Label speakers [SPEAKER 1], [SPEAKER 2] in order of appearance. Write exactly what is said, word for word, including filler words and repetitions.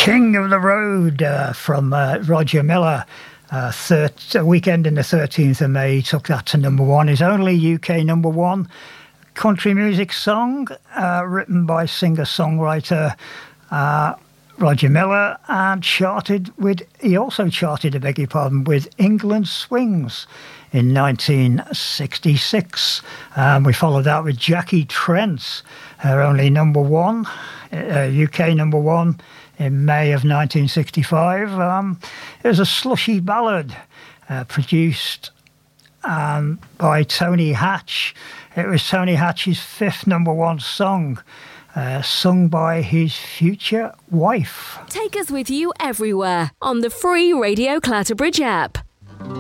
[SPEAKER 1] King of the Road uh, from uh, Roger Miller. Uh, thir- a weekend in the thirteenth of May, he took that to number one. His only U K number one country music song, uh, written by singer-songwriter uh, Roger Miller, and charted with, he also charted, I beg your pardon, with England Swings in nineteen sixty-six. Um, we followed that with Jackie Trent, her only number one, uh, U K number one in May of nineteen sixty-five. Um, it was a slushy ballad uh, produced um, by Tony Hatch. It was Tony Hatch's fifth number one song, uh, sung by his future wife.
[SPEAKER 2] Take us with you everywhere on the free Radio Clatterbridge app.